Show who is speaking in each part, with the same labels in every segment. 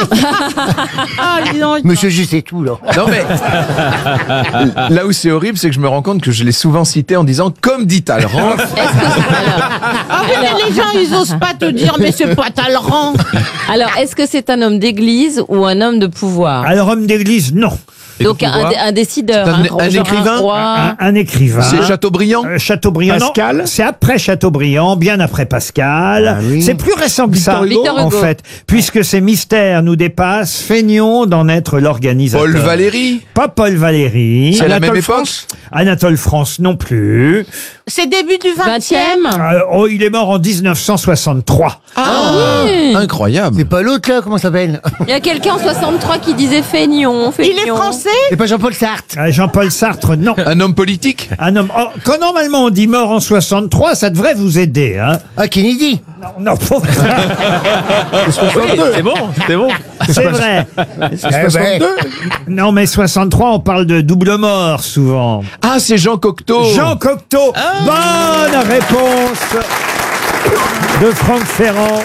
Speaker 1: Ah, dis donc.
Speaker 2: Monsieur, je sais tout, là.
Speaker 3: Non mais là où c'est horrible, c'est que je me rends compte que je l'ai souvent cité en disant comme dit Talleyrand.
Speaker 1: Ah oui, mais les gens, ils osent pas te dire, mais c'est pas Talleyrand.
Speaker 4: Alors, est-ce que c'est un homme d'église ou un homme de pouvoir?
Speaker 5: Alors, homme d'église, non.
Speaker 4: Donc un décideur,
Speaker 3: un écrivain,
Speaker 4: roi.
Speaker 5: Un écrivain.
Speaker 3: C'est Chateaubriand.
Speaker 5: Chateaubriand,
Speaker 6: Pascal.
Speaker 5: non. C'est après Chateaubriand, bien après Pascal.
Speaker 2: Ah oui.
Speaker 5: C'est plus récent que ça,
Speaker 4: Victor Hugo.
Speaker 5: en fait. Puisque ces mystères nous dépassent, feignons d'en être l'organisateur.
Speaker 3: Paul Valéry.
Speaker 5: Pas Paul Valéry.
Speaker 3: C'est à la
Speaker 5: Anatole
Speaker 3: même époque.
Speaker 5: France. Anatole France non plus.
Speaker 1: C'est début du 20e.
Speaker 4: 20e.
Speaker 5: Il est mort en 1963.
Speaker 4: Oui.
Speaker 3: Incroyable.
Speaker 2: C'est pas l'autre, là, comment ça s'appelle?
Speaker 4: Il y a quelqu'un en 63 qui disait Feignon.
Speaker 1: Il est français.
Speaker 2: C'est pas Jean-Paul Sartre.
Speaker 5: Jean-Paul Sartre, non.
Speaker 3: Un homme politique.
Speaker 5: Un homme. Oh, quand normalement on dit mort en 63, ça devrait vous aider, hein.
Speaker 2: Ah, Kennedy.
Speaker 5: Non, faut...
Speaker 6: C'est bon, c'est bon.
Speaker 5: c'est vrai. Non, mais 63, on parle de double mort souvent.
Speaker 3: Ah, c'est Jean Cocteau.
Speaker 5: Jean Cocteau. Bonne réponse de Franck Ferrand.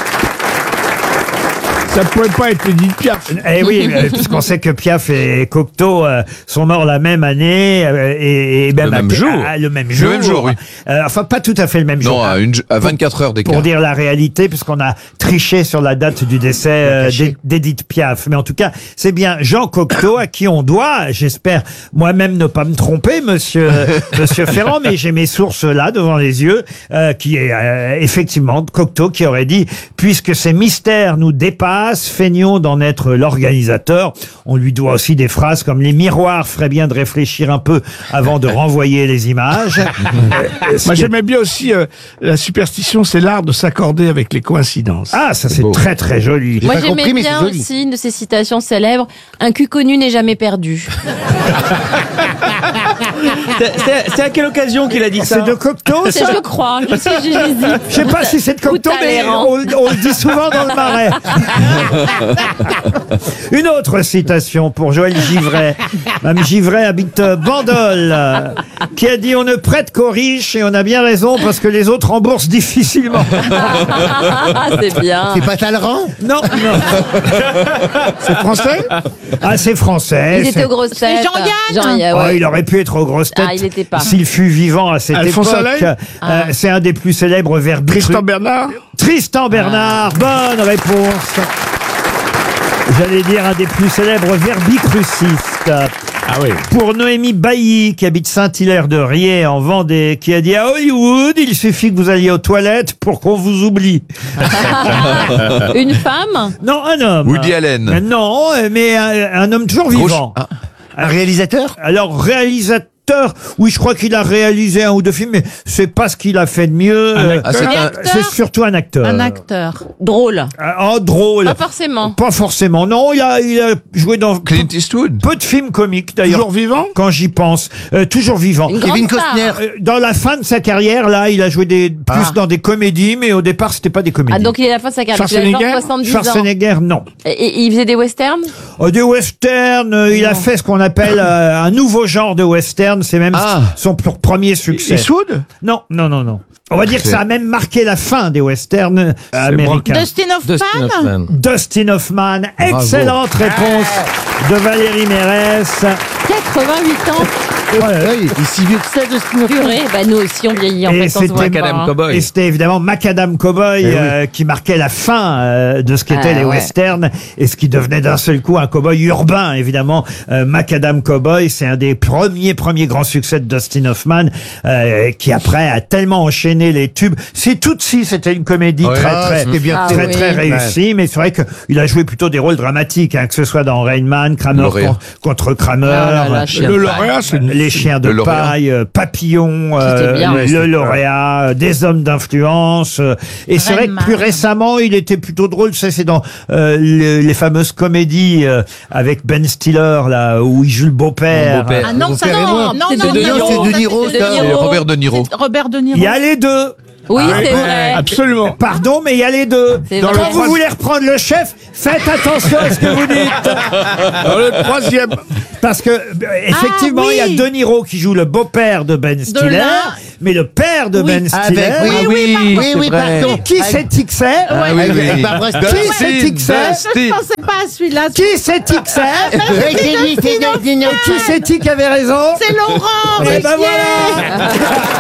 Speaker 6: Ça pouvait pas être Edith Piaf.
Speaker 5: Eh oui, puisqu'on sait que Piaf et Cocteau sont morts la même année et même,
Speaker 3: Le même jour.
Speaker 5: le même jour.
Speaker 3: Le même jour, oui.
Speaker 5: Enfin, pas tout à fait le même jour.
Speaker 3: Non, à 24 heures d'écart.
Speaker 5: Pour dire la réalité, puisqu'on a triché sur la date du décès d'Edith Piaf. Mais en tout cas, c'est bien Jean Cocteau à qui on doit, j'espère moi-même ne pas me tromper, monsieur Ferrand, mais j'ai mes sources là devant les yeux, qui est effectivement Cocteau qui aurait dit, puisque ces mystères nous dépassent, feignons d'en être l'organisateur. On lui doit aussi des phrases comme les miroirs feraient bien de réfléchir un peu avant de renvoyer les images.
Speaker 6: Moi, j'aimais bien aussi la superstition, c'est l'art de s'accorder avec les coïncidences.
Speaker 5: Ah, ça c'est
Speaker 3: beau.
Speaker 5: très très joli.
Speaker 4: Moi
Speaker 2: pas
Speaker 4: j'aimais
Speaker 2: compris, mais
Speaker 4: bien
Speaker 2: c'est joli.
Speaker 4: aussi une de ces citations célèbres. Un cul connu n'est jamais perdu.
Speaker 7: C'est à quelle occasion qu'il a dit ça?
Speaker 5: C'est de Cocteau,
Speaker 4: C'est
Speaker 5: ça?
Speaker 4: je crois. J'hésite.
Speaker 5: Je sais pas si c'est de Cocteau,
Speaker 4: Ou
Speaker 5: mais
Speaker 4: Talleyrand.
Speaker 5: on le dit souvent dans le Marais. Une autre citation pour Joël Givray. Mme Givray habite Bandol, qui a dit « On ne prête qu'aux riches et on a bien raison parce que les autres remboursent difficilement.
Speaker 4: C'est bien.
Speaker 2: C'est pas Talleyrand. »
Speaker 5: Non, non.
Speaker 6: C'est français?
Speaker 5: Ah, c'est français.
Speaker 4: Il était aux grosses têtes.
Speaker 1: Jean-Yann.
Speaker 4: Jean-Yann,
Speaker 5: Oh,
Speaker 4: ouais.
Speaker 5: il aurait pu être aux grosses têtes
Speaker 4: Ah, il était pas.
Speaker 5: s'il fut vivant à cette
Speaker 6: Alphonse
Speaker 5: époque.
Speaker 6: Allais
Speaker 5: C'est un des plus célèbres verbes.
Speaker 6: Tristan Bernard?
Speaker 5: Tristan Bernard, bonne réponse. J'allais dire un des plus célèbres verbicrucistes.
Speaker 6: Ah oui.
Speaker 5: Pour Noémie Bailly, qui habite Saint-Hilaire-de-Riez en Vendée, qui a dit à Hollywood, il suffit que vous alliez aux toilettes pour qu'on vous oublie.
Speaker 4: Une femme.
Speaker 5: Non, un homme.
Speaker 3: Woody Allen.
Speaker 5: Non, mais un homme toujours vivant.
Speaker 3: Ah.
Speaker 2: Un réalisateur.
Speaker 5: Alors, réalisateur, oui, je crois qu'il a réalisé un ou deux films, mais c'est pas ce qu'il a fait de mieux.
Speaker 3: Ah, c'est un-
Speaker 1: acteur.
Speaker 5: C'est surtout un acteur.
Speaker 1: Un acteur.
Speaker 4: Drôle.
Speaker 5: Oh, drôle.
Speaker 4: Pas forcément.
Speaker 5: Pas forcément. Non, il a joué dans
Speaker 3: Clint Eastwood.
Speaker 5: peu de films comiques, d'ailleurs.
Speaker 6: Toujours vivant?
Speaker 5: Quand j'y pense. Toujours vivant.
Speaker 4: Une grande
Speaker 2: Kevin
Speaker 4: star.
Speaker 2: Costner.
Speaker 5: Dans la fin de sa carrière, là, il a joué plus dans des comédies, mais au départ, c'était pas des comédies.
Speaker 4: Ah, donc il est à la fin de sa carrière. Il a
Speaker 6: Schwarzenegger.
Speaker 4: genre 70 ans.
Speaker 5: Schwarzenegger, non.
Speaker 4: Et il faisait des westerns.
Speaker 5: Des westerns, il a fait ce qu'on appelle un nouveau genre de western. C'est même
Speaker 3: Ah.
Speaker 5: son premier succès.
Speaker 6: Eastwood?
Speaker 5: Non, non, non, non. On va dire que ça a même marqué la fin des westerns américains.
Speaker 1: Dustin Hoffman.
Speaker 5: Dustin Hoffman. Excellente réponse de Valérie Mérès.
Speaker 4: 88 ans.
Speaker 2: Il est si vieux que ça, Dustin Hoffman.
Speaker 4: Purée. Bah nous aussi on vieillit en
Speaker 5: Et
Speaker 4: fait. On se voit
Speaker 5: c'était
Speaker 4: pas, hein.
Speaker 3: Cowboy.
Speaker 5: Et c'était évidemment Macadam Cowboy qui marquait la fin de ce qu'étaient les
Speaker 4: ouais.
Speaker 5: westerns et ce qui devenait d'un seul coup un cowboy urbain, évidemment. Macadam Cowboy, c'est un des premiers grands succès de Dustin Hoffman qui après a tellement enchaîné les tubes. C'est Tootsie, c'était une comédie très
Speaker 2: c'était bien.
Speaker 4: Ah
Speaker 5: très
Speaker 4: oui.
Speaker 5: très réussie, mais c'est vrai qu'il a joué plutôt des rôles dramatiques, hein, que ce soit dans Rain Man, Kramer
Speaker 3: Lauréat.
Speaker 5: contre Kramer,
Speaker 4: là là, chien
Speaker 6: Le
Speaker 4: de
Speaker 6: lauréat, c'est une...
Speaker 5: les chiens de
Speaker 3: Le lauréat.
Speaker 5: paille, Papillon,
Speaker 4: C'était bien, ouais,
Speaker 5: le lauréat, des hommes d'influence. Et c'est vrai que
Speaker 1: Rain
Speaker 5: plus
Speaker 1: Man.
Speaker 5: récemment, il était plutôt drôle. Ça, c'est dans les fameuses comédies avec Ben Stiller, là, où il joue le beau-père.
Speaker 7: Mon beau-père.
Speaker 1: Ah non,
Speaker 2: Mon
Speaker 1: ça
Speaker 2: père et
Speaker 1: non,
Speaker 2: moi.
Speaker 1: non,
Speaker 4: C'est
Speaker 1: non,
Speaker 4: De Niro.
Speaker 1: non,
Speaker 2: C'est De Niro,
Speaker 1: c'est
Speaker 2: ça.
Speaker 3: C'est Robert De Niro.
Speaker 1: C'est Robert De Niro.
Speaker 5: Il y a les deux.
Speaker 4: Oui, c'est vrai.
Speaker 6: Absolument.
Speaker 5: Pardon, mais il y a les deux.
Speaker 4: C'est
Speaker 5: Quand
Speaker 4: vrai.
Speaker 5: vous voulez reprendre le chef, faites attention à ce que vous dites.
Speaker 6: Dans le troisième.
Speaker 5: Parce que, effectivement,
Speaker 1: Ah, oui.
Speaker 5: il y a De Niro qui joue le beau-père de Ben Stiller,
Speaker 1: là.
Speaker 5: mais le père de Ben Stiller.
Speaker 2: Avec, oui, pardon.
Speaker 5: Qui c'est-il que c'est
Speaker 2: Avec Barbara
Speaker 5: Qui c'est-il que c'est
Speaker 1: Je pensais pas à celui-là.
Speaker 5: Qui c'est-il que c'est
Speaker 2: Oui, c'est lui, c'est Dino.
Speaker 5: Qui c'est-il qui avait raison
Speaker 1: C'est Laurent.
Speaker 5: Eh ben
Speaker 1: Ruquier.
Speaker 5: voilà.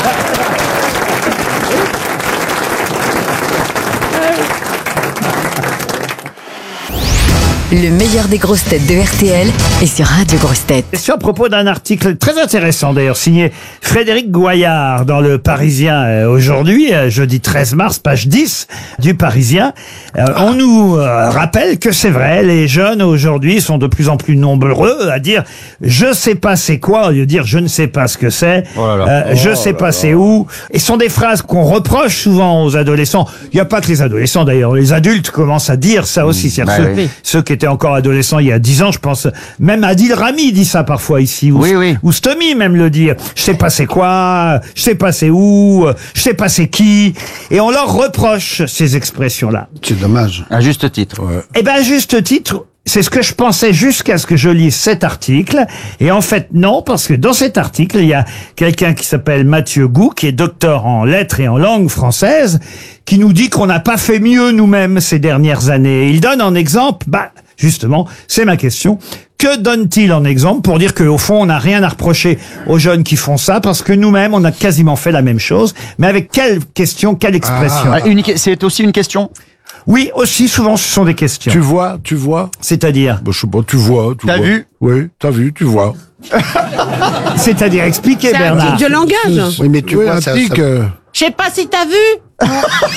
Speaker 8: Le meilleur des grosses têtes de RTL est sur Radio Grosses Têtes.
Speaker 5: C'est à propos d'un article très intéressant d'ailleurs signé Frédéric Goyard dans le Parisien aujourd'hui, jeudi 13 mars, page 10 du Parisien. On nous rappelle que c'est vrai, les jeunes aujourd'hui sont de plus en plus nombreux à dire je sais pas c'est quoi au lieu de dire je ne sais pas ce que c'est, je sais pas c'est où. Et ce sont des phrases qu'on reproche souvent aux adolescents. Il n'y a pas que les adolescents d'ailleurs, les adultes commencent à dire ça aussi. C'est-à-dire ceux qui étaient encore adolescents il y a 10 ans, je pense, même Adil Rami dit ça parfois ici, ou Stomy même le dit, je sais pas c'est quoi, je sais pas c'est où, je sais pas c'est qui, et on leur reproche ces expressions-là.
Speaker 9: C'est dommage.
Speaker 7: À juste titre.
Speaker 5: Eh ben, à juste titre, c'est ce que je pensais jusqu'à ce que je lise cet article. Et en fait, non, parce que dans cet article, il y a quelqu'un qui s'appelle Mathieu Gou, qui est docteur en lettres et en langue française, qui nous dit qu'on n'a pas fait mieux nous-mêmes ces dernières années. Et il donne en exemple, justement, c'est ma question. Que donne-t-il en exemple pour dire qu'au fond, on n'a rien à reprocher aux jeunes qui font ça, parce que nous-mêmes, on a quasiment fait la même chose. Mais avec quelle question, quelle expression?
Speaker 7: C'est aussi une question.
Speaker 5: Oui, aussi souvent, ce sont des questions.
Speaker 6: Tu vois.
Speaker 5: C'est-à-dire?
Speaker 6: Je sais pas, tu vois.
Speaker 7: T'as vu?
Speaker 6: Oui, t'as vu, tu vois.
Speaker 5: C'est-à-dire, expliquez,
Speaker 1: C'est un
Speaker 5: Bernard.
Speaker 1: tic de langage.
Speaker 9: Oui, mais tu
Speaker 6: Oui,
Speaker 9: vois,
Speaker 6: un
Speaker 9: ça,
Speaker 6: tic.
Speaker 1: Je sais pas si t'as vu.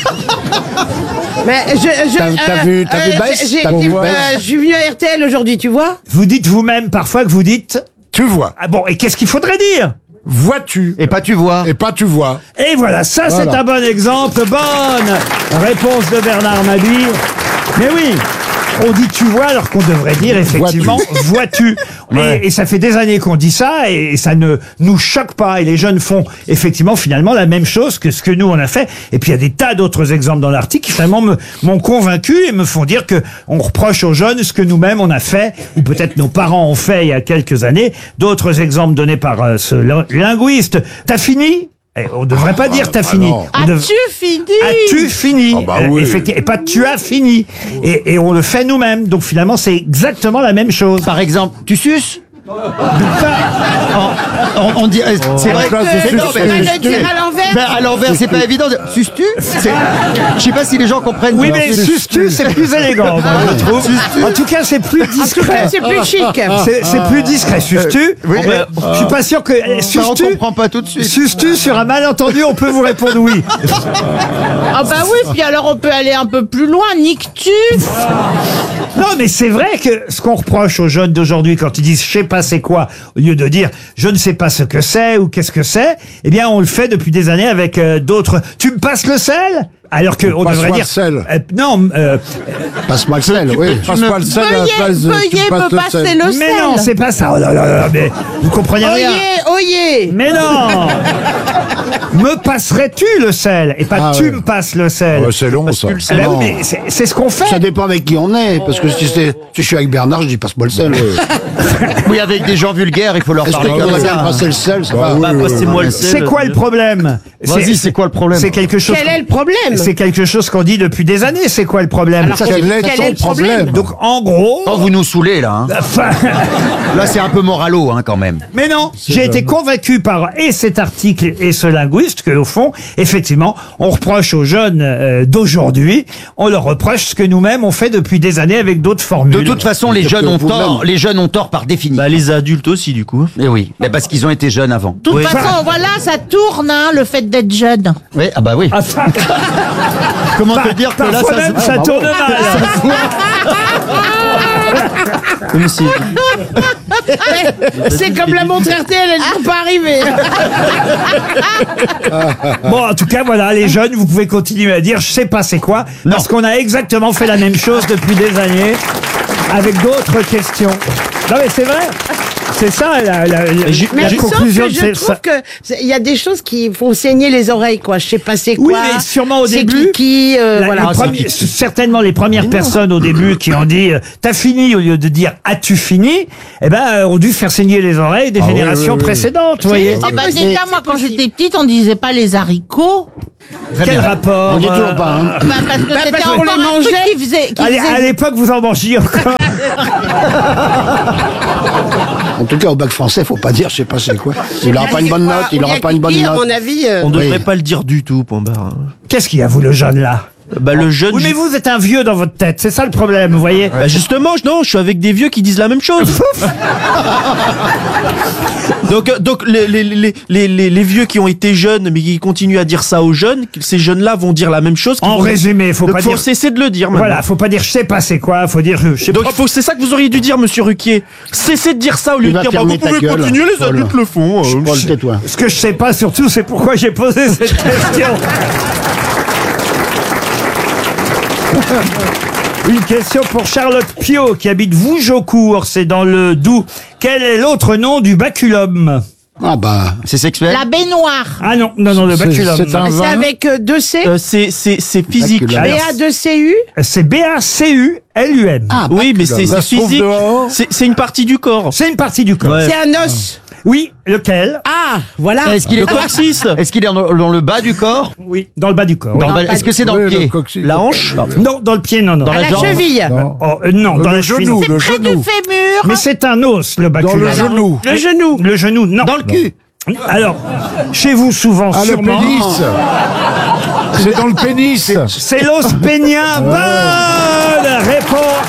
Speaker 1: Mais
Speaker 9: T'as vu Bess T'as vu Bess
Speaker 1: je suis venu à RTL aujourd'hui, tu vois.
Speaker 5: Vous dites vous-même parfois que vous dites...
Speaker 6: Tu vois.
Speaker 5: Ah bon, et qu'est-ce qu'il faudrait dire?
Speaker 6: Vois-tu.
Speaker 7: Et pas tu vois.
Speaker 6: Et pas tu vois.
Speaker 5: Et voilà, ça c'est un bon exemple. Bonne réponse de Bernard Mabille. Mais oui, on dit tu vois alors qu'on devrait dire effectivement vois-tu. Et ça fait des années qu'on dit ça et ça ne nous choque pas. Et les jeunes font effectivement finalement la même chose que ce que nous on a fait. Et puis il y a des tas d'autres exemples dans l'article qui finalement m'ont convaincu et me font dire que on reproche aux jeunes ce que nous-mêmes on a fait ou peut-être nos parents ont fait il y a quelques années. D'autres exemples donnés par ce linguiste. T'as fini? On devrait pas dire t'as fini.
Speaker 1: As-tu fini?
Speaker 5: As-tu fini?
Speaker 6: Oui.
Speaker 5: Effectivement, et pas tu as fini. Et on le fait nous-mêmes. Donc finalement, c'est exactement la même chose.
Speaker 7: Par exemple, tu suces. On dit, c'est vrai.
Speaker 1: Tu vas le dire à l'envers.
Speaker 7: À l'envers, c'est pas évident. Suces-tu? Je sais pas si les gens comprennent.
Speaker 5: Oui, mais suces-tu, c'est plus élégant, moi, je trouve. En tout cas, c'est plus discret.
Speaker 1: C'est plus chic.
Speaker 5: C'est plus discret. Suces-tu? Je suis pas sûr que.
Speaker 7: On comprend pas tout de suite.
Speaker 5: Suces-tu, sur un malentendu, on peut vous répondre oui.
Speaker 1: Ah bah oui, puis alors on peut aller un peu plus loin. Niques-tu?
Speaker 5: Non, mais c'est vrai que ce qu'on reproche aux jeunes d'aujourd'hui quand ils disent je sais pas c'est quoi, au lieu de dire je ne sais pas ce que c'est ou qu'est-ce que c'est, eh bien on le fait depuis des années avec d'autres. Tu me passes le sel? Alors que on devrait dire
Speaker 6: sel.
Speaker 9: Passe-moi le sel, oui.
Speaker 6: Passe-moi le sel à la place de.
Speaker 1: Veuillez me passer le sel.
Speaker 5: Mais non, c'est pas ça. Oh là là là, mais vous comprenez rien.
Speaker 1: Oyez.
Speaker 5: Mais non. Me passerais-tu le sel et pas tu me passes le sel.
Speaker 6: C'est long ça.
Speaker 5: Ah ben oui, mais c'est ce qu'on fait.
Speaker 9: Ça dépend avec qui on est, parce que si je suis avec Bernard, je dis passe-moi le sel.
Speaker 7: Oui, avec des gens vulgaires, il faut leur
Speaker 9: Est-ce que
Speaker 7: parler
Speaker 9: tu
Speaker 7: comme
Speaker 9: voudrais bien
Speaker 7: ça.
Speaker 9: me passer le sel, ça va?
Speaker 7: Passez-moi le sel.
Speaker 5: C'est quoi le problème?
Speaker 7: Vas-y, c'est quoi le problème?
Speaker 5: C'est quelque chose.
Speaker 1: Quel est le problème?
Speaker 5: C'est quelque chose qu'on dit depuis des années. C'est quoi le problème?
Speaker 1: Alors, quel est le problème?
Speaker 5: Donc en gros.
Speaker 7: Oh, vous nous saoulez là.
Speaker 5: Enfin,
Speaker 7: Là, c'est un peu moralo quand même.
Speaker 5: mais non, j'ai été convaincu par et cet article et ce linguiste que au fond, effectivement, on reproche aux jeunes d'aujourd'hui, on leur reproche ce que nous-mêmes on fait depuis des années avec d'autres formules.
Speaker 7: De toute façon, les jeunes ont tort. Les jeunes ont tort par définition.
Speaker 10: Les adultes aussi, du coup.
Speaker 7: Mais oui, mais parce qu'ils ont été jeunes avant.
Speaker 1: De toute façon, voilà, ça tourne, le fait d'être jeune.
Speaker 7: Oui, ah bah oui.
Speaker 5: Enfin,
Speaker 7: Comment te dire que là,
Speaker 5: parfois même, ça tourne mal.
Speaker 10: Comme si.
Speaker 1: C'est comme la montre RTL, elle n'est pas arrivée.
Speaker 5: Bon, en tout cas, voilà, les jeunes, vous pouvez continuer à dire, je sais pas c'est quoi, parce qu'on a exactement fait la même chose depuis des années, avec d'autres questions. Non mais c'est vrai. C'est ça la
Speaker 1: Mais sauf
Speaker 5: conclusion
Speaker 1: que
Speaker 5: de
Speaker 1: je trouve que il y a des choses qui font saigner les oreilles, quoi. Je sais pas c'est quoi.
Speaker 5: Oui, mais sûrement au
Speaker 1: c'est
Speaker 5: début.
Speaker 1: Voilà.
Speaker 5: Certainement les premières personnes au début qui ont dit t'as fini au lieu de dire as-tu fini, ont dû faire saigner les oreilles des générations précédentes, vous voyez.
Speaker 1: Oh bah déjà, moi, quand j'étais petite, on disait pas les haricots.
Speaker 5: Quel rapport
Speaker 9: On dit toujours pas, hein.
Speaker 1: Bah, parce que c'était
Speaker 5: qu'on
Speaker 1: encore
Speaker 5: les
Speaker 1: un truc qui faisait...
Speaker 5: À l'époque, vous en mangiez encore.
Speaker 9: En tout cas, au bac français, faut pas dire, je sais pas c'est quoi. Il aura pas une bonne note, il aura pas une bonne
Speaker 1: À
Speaker 9: note.
Speaker 1: mon avis...
Speaker 10: On devrait pas le dire du tout, point barre.
Speaker 5: Qu'est-ce qu'il y a, vous, le jeune, là?
Speaker 10: Bah, le jeune.
Speaker 5: Oui, mais vous êtes un vieux dans votre tête, c'est ça le problème, vous voyez.
Speaker 10: Bah, justement, non, je suis avec des vieux qui disent la même chose. donc les vieux qui ont été jeunes, mais qui continuent à dire ça aux jeunes, ces jeunes-là vont dire la même chose.
Speaker 5: En résumé, faut pas dire.
Speaker 10: Faut cesser de le dire, maintenant.
Speaker 5: Voilà, faut pas dire je sais pas c'est quoi, faut dire je sais
Speaker 10: Donc
Speaker 5: pas.
Speaker 10: c'est ça que vous auriez dû dire, monsieur Ruquier. Cessez de dire ça au lieu
Speaker 9: Tu
Speaker 10: de
Speaker 9: vas
Speaker 10: dire
Speaker 9: fermer
Speaker 10: vous
Speaker 9: ta
Speaker 10: pouvez
Speaker 9: gueule.
Speaker 10: continuer, les
Speaker 9: Voilà.
Speaker 10: adultes le font.
Speaker 9: Paul, tais-toi.
Speaker 5: Ce que je sais pas surtout, c'est pourquoi j'ai posé cette question. Une question pour Charlotte Pio qui habite Vougeaucourt, c'est dans le Doubs. Quel est l'autre nom du baculum?
Speaker 9: Ah bah,
Speaker 7: C'est sexuel.
Speaker 1: La baignoire.
Speaker 5: Ah non, le baculum.
Speaker 9: c'est un
Speaker 1: C'est
Speaker 9: vin.
Speaker 1: avec 2 C.
Speaker 10: C'est physique.
Speaker 9: Baculum.
Speaker 5: Alors,
Speaker 1: BA2CU.
Speaker 5: C'est B-A-C-U-L-U-M.
Speaker 9: Ah,
Speaker 10: Oui, mais c'est
Speaker 9: Ça se trouve
Speaker 10: physique.
Speaker 9: dehors.
Speaker 10: C'est une partie du corps.
Speaker 5: C'est une partie du corps.
Speaker 10: Ouais.
Speaker 1: C'est un os.
Speaker 5: Oui, lequel?
Speaker 1: Ah, voilà.
Speaker 7: Est-ce qu'il
Speaker 10: Le
Speaker 7: est
Speaker 10: coccyx.
Speaker 7: Est-ce qu'il est dans le bas du corps?
Speaker 5: Oui, dans le bas du corps.
Speaker 7: Dans
Speaker 5: oui.
Speaker 7: le bas- Est-ce que c'est dans le
Speaker 9: Oui,
Speaker 7: pied?
Speaker 9: coccyx.
Speaker 10: La hanche.
Speaker 5: Non, dans le pied, non.
Speaker 1: À la cheville.
Speaker 5: Non, dans la cheville. non.
Speaker 9: le
Speaker 1: Près du
Speaker 9: genou.
Speaker 1: fémur.
Speaker 5: Mais c'est un os, le
Speaker 9: Dans
Speaker 5: baculum.
Speaker 9: le genou.
Speaker 1: Le genou.
Speaker 5: Le genou, non.
Speaker 7: Dans le cul?
Speaker 5: Alors, chez vous, souvent,
Speaker 6: Ah, le
Speaker 5: sûrement.
Speaker 6: pénis. C'est dans le pénis.
Speaker 5: C'est l'os pénien. Bonne réponse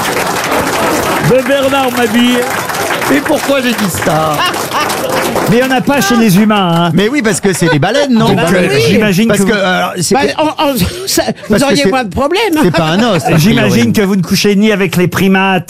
Speaker 5: de Bernard Mabille.
Speaker 7: Mais pourquoi j'ai dit ça?
Speaker 5: Mais il n'y en a pas chez les humains. Hein.
Speaker 7: Mais oui, parce que c'est des baleines, non?
Speaker 5: Donc, j'imagine
Speaker 7: Parce
Speaker 5: que,
Speaker 7: que alors, c'est
Speaker 1: Bah, vous
Speaker 7: que
Speaker 1: auriez
Speaker 7: c'est-
Speaker 1: moins de problèmes.
Speaker 7: c'est pas un os. a
Speaker 5: j'imagine
Speaker 7: priori.
Speaker 5: que vous ne couchez ni avec les primates.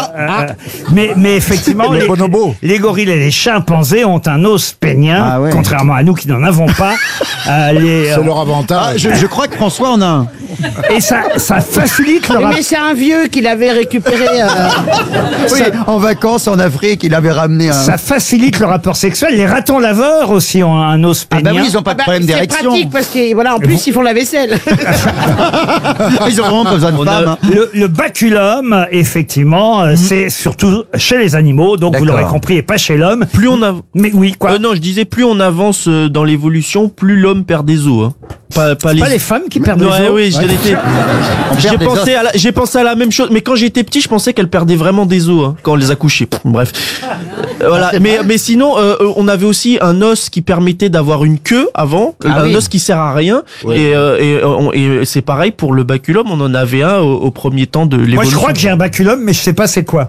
Speaker 5: Mais effectivement,
Speaker 6: Les bonobos.
Speaker 5: les gorilles et les chimpanzés ont un os pénien,
Speaker 7: Ah ouais.
Speaker 5: contrairement à nous qui n'en avons pas.
Speaker 6: C'est leur
Speaker 7: Ah,
Speaker 6: avantage.
Speaker 7: je crois que François en a un.
Speaker 5: Et ça facilite le rapport.
Speaker 1: Mais c'est un vieux qui l'avait récupéré.
Speaker 7: Oui, en vacances en Afrique, il avait ramené un.
Speaker 5: Ça facilite le rapport sexuel. Les ratons laveurs aussi ont un os
Speaker 7: Ah
Speaker 5: pénien.
Speaker 7: bah oui, ils ont pas de problème
Speaker 1: c'est
Speaker 7: d'érection.
Speaker 1: pratique parce que voilà, en plus ils font la vaisselle.
Speaker 7: Ils ont vraiment pas besoin de femmes. Hein.
Speaker 5: Le baculum, effectivement, c'est surtout chez les animaux, donc vous
Speaker 7: D'accord.
Speaker 5: l'aurez compris, et pas chez l'homme.
Speaker 10: Plus on a.
Speaker 5: Mais oui, quoi.
Speaker 10: Non, je disais plus on avance dans l'évolution, plus l'homme perd des os. Hein. Pas
Speaker 5: Pas les femmes qui perdent
Speaker 10: Ouais,
Speaker 5: les os.
Speaker 10: oui, j'ai
Speaker 7: des
Speaker 10: j'ai pensé à la même chose, mais quand j'étais petit, je pensais qu'elle perdait vraiment des os hein, quand on les a couchés. Bref, voilà. Mais sinon, on avait aussi un os qui permettait d'avoir une queue avant, un os qui sert à rien. Et c'est pareil pour le baculum. On en avait un au premier temps de l'évolution.
Speaker 5: Moi, je crois que j'ai un baculum, mais je sais pas c'est quoi.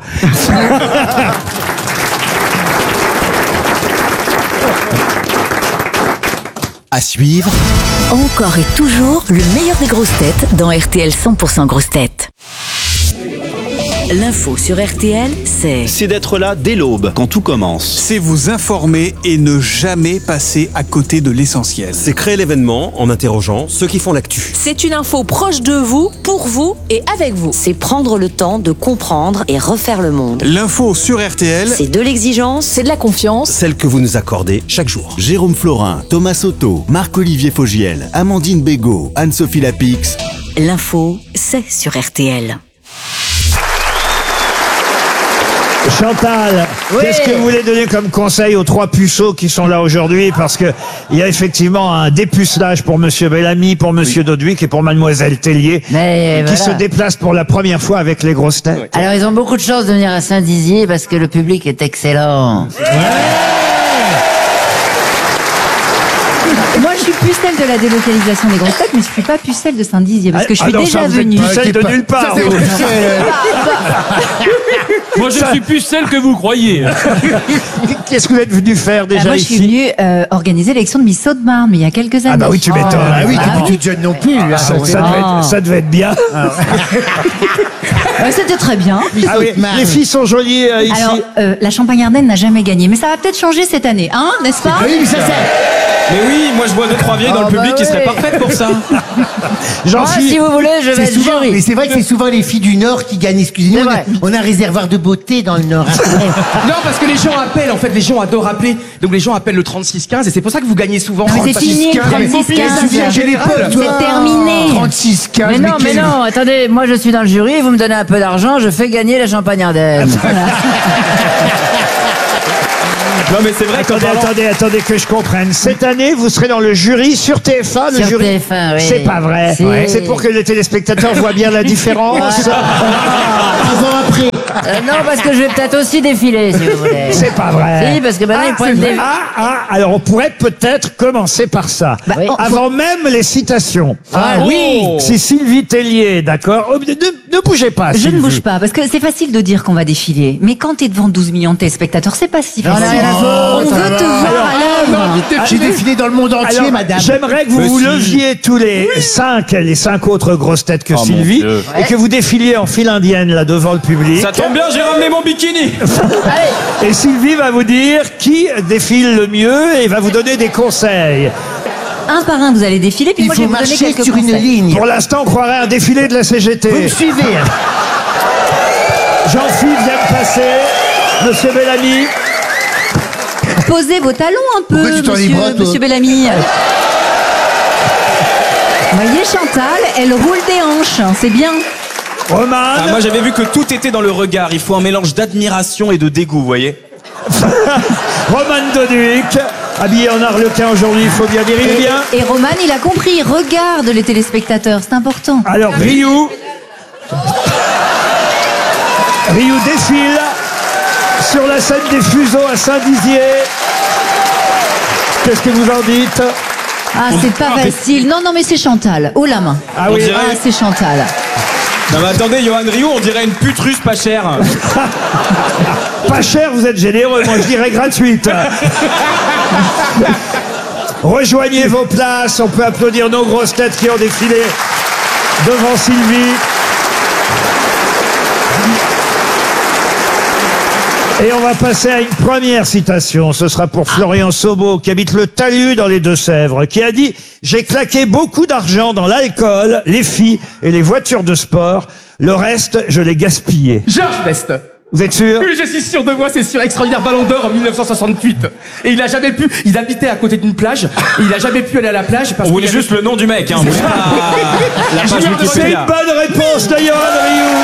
Speaker 11: À suivre,
Speaker 8: Encore et toujours le meilleur des grosses têtes dans RTL 100% grosses têtes. L'info sur RTL, c'est
Speaker 11: d'être là dès l'aube, quand tout commence.
Speaker 12: C'est vous informer et ne jamais passer à côté de l'essentiel.
Speaker 11: C'est créer l'événement en interrogeant ceux qui font l'actu.
Speaker 13: C'est une info proche de vous, pour vous et avec vous.
Speaker 8: c'est prendre le temps de comprendre et refaire le monde.
Speaker 12: L'info sur RTL,
Speaker 8: C'est de l'exigence,
Speaker 13: C'est de la confiance.
Speaker 11: Celle que vous nous accordez chaque jour. Jérôme Florin, Thomas Soto, Marc-Olivier Fogiel, Amandine Bégaud, Anne-Sophie Lapix.
Speaker 8: l'info, c'est sur RTL.
Speaker 5: Chantal, qu'est-ce que vous voulez donner comme conseil aux trois puceaux qui sont là aujourd'hui? Parce que il y a effectivement un dépucelage pour Monsieur Bellamy, pour Monsieur Dodwick et pour Mademoiselle Tellier,
Speaker 14: Mais
Speaker 5: qui
Speaker 14: voilà.
Speaker 5: se déplacent pour la première fois avec les grosses têtes.
Speaker 14: Alors ils ont beaucoup de chance de venir à Saint-Dizier parce que le public est excellent.
Speaker 15: Moi, je suis pucelle de la délocalisation des grosses têtes, mais je suis pas pucelle de Saint-Dizier parce que je suis
Speaker 5: non,
Speaker 15: déjà
Speaker 5: ça, vous êtes
Speaker 15: venue.
Speaker 5: pucelle de nulle part.
Speaker 15: Ça, c'est
Speaker 5: vous.
Speaker 16: Moi, je suis plus celle que vous croyez.
Speaker 5: Qu'est-ce que vous êtes venu faire déjà
Speaker 15: moi, je suis
Speaker 5: ici?
Speaker 15: venue organiser l'élection de Miss Haute-Marne, mais il y a quelques années.
Speaker 5: Ah bah oui, tu m'étonnes.
Speaker 2: Ah oui, t'es plus toute jeune non plus. là.
Speaker 5: Ça devait être bien.
Speaker 15: C'était très bien.
Speaker 5: Ah oui, les filles sont jolies ici.
Speaker 15: Alors, la Champagne-Ardenne n'a jamais gagné, mais ça va peut-être changer cette année, hein, n'est-ce pas?
Speaker 2: Oui, mais ça,
Speaker 17: Mais oui, moi je vois 2-3 vieilles dans le public qui seraient parfaites pour ça.
Speaker 14: Si vous voulez, je vais être jury.
Speaker 2: Mais c'est vrai que c'est souvent les filles du Nord qui gagnent. Excusez-moi, on a un réservoir de beauté dans le Nord.
Speaker 18: Non, parce que les gens appellent, en fait, les gens adorent appeler. Donc les gens appellent le 3615 et c'est pour ça que vous gagnez souvent.
Speaker 15: Non, mais c'est fini,
Speaker 18: 36-15.
Speaker 15: 36-15. C'est terminé.
Speaker 2: 36-15.
Speaker 14: Mais non, attendez, moi je suis dans le jury, vous me donnez un peu d'argent, je fais gagner la champagne Ardenne. Voilà.
Speaker 17: Non mais c'est vrai
Speaker 5: Attendez que je comprenne. Cette année, vous serez dans le jury sur TF1, le
Speaker 14: Sur
Speaker 5: jury.
Speaker 14: TF1, oui.
Speaker 5: C'est pas vrai.
Speaker 14: Si.
Speaker 5: C'est pour que les téléspectateurs voient bien la différence.
Speaker 2: Avant, après.
Speaker 14: Non, parce que je vais peut-être aussi défiler, si vous voulez.
Speaker 5: C'est pas vrai.
Speaker 14: Si, parce que maintenant, ils prennent des...
Speaker 5: Alors on pourrait peut-être commencer par ça.
Speaker 14: Oui.
Speaker 5: Avant même les citations.
Speaker 15: Oui.
Speaker 5: Si Sylvie Tellier, d'accord. Ne bougez pas.
Speaker 15: Je
Speaker 5: Sylvie.
Speaker 15: ne bouge pas, parce que c'est facile de dire qu'on va défiler. Mais quand t'es devant 12 millions de téléspectateurs, c'est pas si facile. On veut te voir à l'œuvre.
Speaker 2: J'ai défilé dans le monde entier,
Speaker 5: Alors,
Speaker 2: madame.
Speaker 5: j'aimerais que vous vous leviez tous les cinq autres grosses têtes que Sylvie, et que vous défiliez en file indienne là devant le public.
Speaker 17: Ça tombe bien, j'ai ramené mon bikini.
Speaker 5: Et Sylvie va vous dire qui défile le mieux et va vous donner des conseils.
Speaker 15: Un par un, vous allez défiler, puis
Speaker 2: Il
Speaker 15: moi je
Speaker 2: faut
Speaker 15: vais vous donner
Speaker 2: marcher
Speaker 15: quelques
Speaker 2: sur une
Speaker 15: conseils.
Speaker 2: ligne.
Speaker 5: Pour l'instant, on croirait un défilé de la CGT.
Speaker 2: Vous me suivez.
Speaker 5: Jean-Philippe vient de passer. Monsieur Bellamy.
Speaker 15: Posez vos talons un peu,
Speaker 2: Pourquoi tu t'en livres, toi
Speaker 15: monsieur Bellamy. Vous voyez Chantal, elle roule des hanches, hein, c'est bien.
Speaker 5: Roman.
Speaker 17: Moi j'avais vu que tout était dans le regard. Il faut un mélange d'admiration et de dégoût, vous voyez.
Speaker 5: Roman Doduic, habillé en arlequin aujourd'hui, il faut bien dire, il est bien.
Speaker 15: Et Roman, il a compris, regarde les téléspectateurs, c'est important.
Speaker 5: Alors Ryu défile sur la scène des fuseaux à Saint-Dizier. Qu'est-ce que vous en dites?
Speaker 15: Ah, c'est pas facile. Non, mais c'est Chantal, haut la main.
Speaker 5: Ah oui.
Speaker 15: Ah, c'est Chantal.
Speaker 17: Non mais attendez, Johan Rioux, on dirait une pute russe pas chère.
Speaker 5: Pas cher, vous êtes généreux, moi je dirais gratuite. Rejoignez vos places, on peut applaudir nos grosses têtes qui ont défilé devant Sylvie. Et on va passer à une première citation. Ce sera pour Florian Sobo, qui habite le Talus dans les Deux-Sèvres, qui a dit « J'ai claqué beaucoup d'argent dans l'alcool, les filles et les voitures de sport. Le reste, je l'ai gaspillé. »
Speaker 18: Georges Best.
Speaker 5: Vous êtes sûr?
Speaker 18: Oui, je suis sûr de moi, c'est sûr. Extraordinaire Ballon d'Or en 1968. Et il a jamais pu. Il habitait à côté d'une plage. Et il a jamais pu aller à la plage parce
Speaker 17: On
Speaker 18: qu'il
Speaker 17: voulait juste le nom du mec, hein. On voulait pas la page
Speaker 5: C'est une
Speaker 17: Wikipédia.
Speaker 5: bonne réponse de Johan Rioux.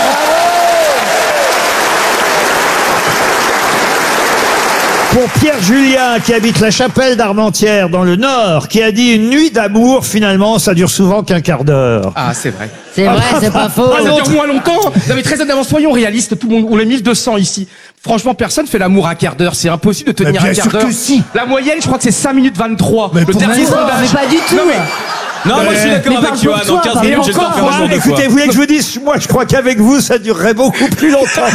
Speaker 5: Pour Pierre Julien, qui habite la Chapelle d'Armentières dans le Nord, qui a dit une nuit d'amour, finalement, ça dure souvent qu'un quart d'heure.
Speaker 18: Ah, c'est vrai.
Speaker 14: C'est vrai, c'est pas faux.
Speaker 18: Ça dure moins longtemps. Non, mais très honnêtement, soyons réalistes. Tout le monde, on est 1200 ici. Franchement, personne fait l'amour à un quart d'heure. C'est impossible de tenir
Speaker 2: bien
Speaker 18: un quart
Speaker 2: sûr
Speaker 18: d'heure.
Speaker 2: que si.
Speaker 18: La moyenne, je crois que c'est 5 minutes 23.
Speaker 2: Mais
Speaker 18: le
Speaker 2: pour
Speaker 18: dernier
Speaker 2: moi,
Speaker 18: sondage.
Speaker 15: Mais pas du tout.
Speaker 18: Non, mais
Speaker 17: Non, moi je suis d'accord
Speaker 15: Mais
Speaker 17: avec
Speaker 15: parle
Speaker 17: Johan.
Speaker 15: pour
Speaker 17: En
Speaker 15: toi,
Speaker 17: 15 minutes, j'ai le temps de faire un jour de
Speaker 5: Écoutez, vous voulez que je vous dise, moi je crois qu'avec vous, ça durerait beaucoup plus longtemps.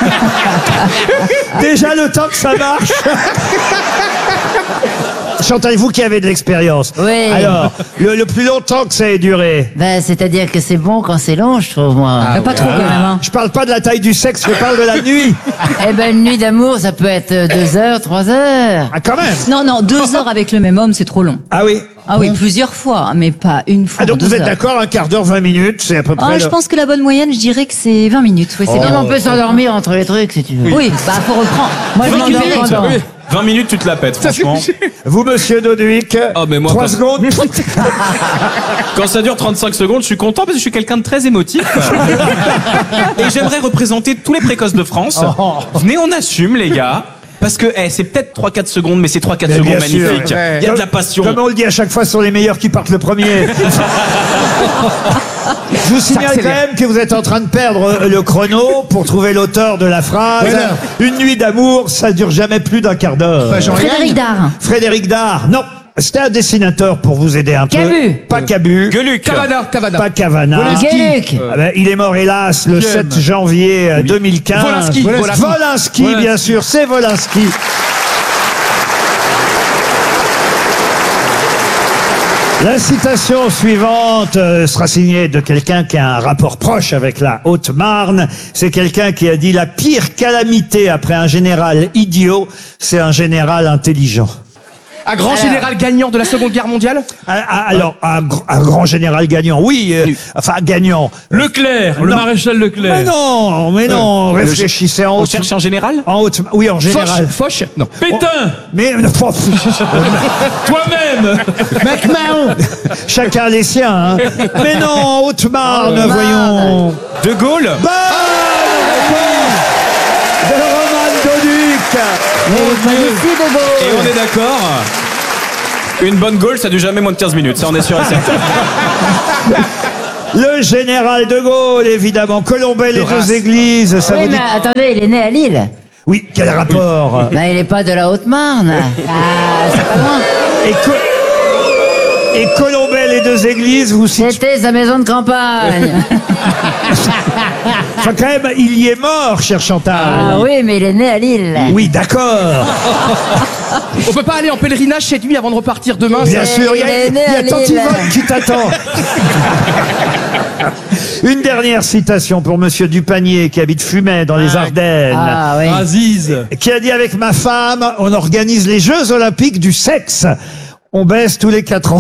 Speaker 5: Déjà le temps que ça marche. Chantal, vous qui avez de l'expérience.
Speaker 14: Oui.
Speaker 5: Alors, le plus longtemps que ça ait duré.
Speaker 14: Ben, c'est-à-dire que c'est bon quand c'est long, je trouve, moi.
Speaker 15: Pas trop quand même. Hein.
Speaker 5: Je parle pas de la taille du sexe, je parle de la nuit.
Speaker 14: Eh ben, une nuit d'amour, ça peut être 2 heures, 3 heures.
Speaker 5: Ah, quand même.
Speaker 15: Non, 2 heures avec le même homme, c'est trop long.
Speaker 5: Ah oui.
Speaker 15: Ah oui, plusieurs fois, mais pas une fois.
Speaker 5: Ah, donc
Speaker 15: 2
Speaker 5: vous êtes
Speaker 15: heures.
Speaker 5: d'accord, un quart d'heure, 20 minutes, c'est à peu près.
Speaker 15: Ah, je pense que la bonne moyenne, je dirais que c'est 20 minutes. Oui, c'est bien.
Speaker 14: On peut s'endormir entre les trucs, si tu veux.
Speaker 15: Oui, bah faut reprendre. Moi, je
Speaker 17: Faut
Speaker 15: m'endors
Speaker 17: qu'il
Speaker 15: pendant.
Speaker 17: minutes. 20 minutes, tu te la pètes, franchement.
Speaker 5: Vous, monsieur Doduic,
Speaker 17: Ah, mais moi,
Speaker 5: 3
Speaker 17: quand-
Speaker 5: secondes.
Speaker 17: Quand ça dure 35 secondes, je suis content parce que je suis quelqu'un de très émotif. Et j'aimerais représenter tous les précoces de France. Venez, on assume, les gars. Parce que c'est peut-être 3-4 secondes, mais c'est 3-4
Speaker 5: Mais
Speaker 17: secondes
Speaker 5: bien sûr.
Speaker 17: magnifiques.
Speaker 18: Ouais.
Speaker 17: Il y a de la passion.
Speaker 5: Comme on le dit à chaque fois, ce sont les meilleurs qui partent le premier. Je vous signale quand
Speaker 18: accélère.
Speaker 5: même que vous êtes en train de perdre le chrono pour trouver l'auteur de la phrase.
Speaker 2: Voilà.
Speaker 5: Une nuit d'amour, ça dure jamais plus d'un quart d'heure.
Speaker 2: Pas Jean-Yann.
Speaker 15: Frédéric Dard.
Speaker 5: Frédéric Dard, non. C'était un dessinateur pour vous aider un peu.
Speaker 14: Cabu.
Speaker 5: Pas Cabu.
Speaker 17: Gueuluc.
Speaker 18: Cavana.
Speaker 5: Pas Cavana.
Speaker 14: Gueuluc.
Speaker 5: Ah ben, il est mort hélas le 7 janvier 2015.
Speaker 18: Volinsky.
Speaker 5: Volinsky, bien sûr, c'est Volinsky. La citation suivante sera signée de quelqu'un qui a un rapport proche avec la Haute-Marne. C'est quelqu'un qui a dit « La pire calamité après un général idiot, c'est un général intelligent ».
Speaker 18: Un grand général gagnant de la Seconde Guerre mondiale?
Speaker 5: Alors, un grand général gagnant, oui. Enfin, gagnant.
Speaker 16: Leclerc, le maréchal Leclerc.
Speaker 5: Mais non, réfléchissez en haute.
Speaker 18: On cherche en général?
Speaker 5: En haute, oui, en général.
Speaker 18: Foch? Non.
Speaker 16: Pétain.
Speaker 5: Mais
Speaker 16: Toi-même.
Speaker 2: MacMahon.
Speaker 5: chacun les siens. Hein. Mais non, en Haute-Marne, voyons.
Speaker 18: De Gaulle.
Speaker 5: Bonne réponse de Roman Doduc.
Speaker 17: Et on est d'accord. Une bonne Gaulle, ça dure jamais moins de 15 minutes. Ça, on est sûr et certain.
Speaker 5: Le général de Gaulle, évidemment. Colombey, les deux églises. Ça
Speaker 14: Oui,
Speaker 5: vous dit...
Speaker 14: mais attendez, il est né à Lille.
Speaker 5: Oui, quel rapport?
Speaker 14: Ben, il n'est pas de la Haute-Marne. C'est pas loin.
Speaker 5: Et Colombey, les deux églises, vous situez...
Speaker 14: C'était sa maison de campagne.
Speaker 5: Enfin, quand même, il y est mort, cher Chantal.
Speaker 14: Ah oui, mais il est né à Lille.
Speaker 5: Oui, d'accord.
Speaker 18: On peut pas aller en pèlerinage chez lui avant de repartir demain?
Speaker 5: Bien sûr, il y a Tante Yvonne qui t'attend. Une dernière citation pour Monsieur Dupanier, qui habite Fumay, dans les Ardennes.
Speaker 14: Ah oui.
Speaker 16: Aziz.
Speaker 5: Qui a dit: avec ma femme, on organise les Jeux Olympiques du sexe. On baisse tous les 4 ans.